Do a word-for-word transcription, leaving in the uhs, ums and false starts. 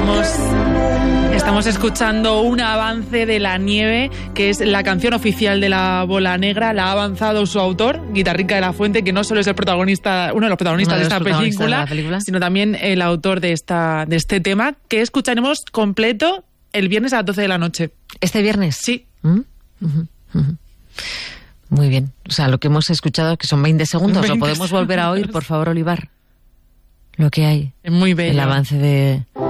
Estamos, estamos escuchando un avance de La Nieve, que es la canción oficial de La Bola Negra. La ha avanzado su autor, Guitarrica de la Fuente, que no solo es el protagonista, uno de los protagonistas, de, de, esta protagonistas película, de la película, sino también el autor de, esta, de este tema, que escucharemos completo el viernes a las doce de la noche. ¿Este viernes? Sí. ¿Mm? Uh-huh, uh-huh. Muy bien. O sea, lo que hemos escuchado, que son veinte segundos, veinte ¿lo podemos volver a oír, por favor, Olivar? Lo que hay. Es muy bello. El avance de...